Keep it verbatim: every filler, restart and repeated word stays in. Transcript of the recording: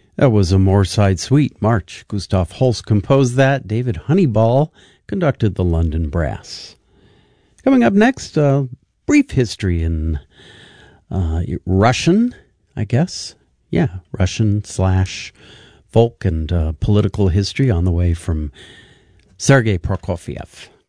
That was a Moorside Suite March. Gustav Holst composed that. David Honeyball conducted the London Brass. Coming up next, a brief history in uh, Russian, I guess. Yeah, Russian slash folk and uh, political history on the way from Sergei Prokofiev.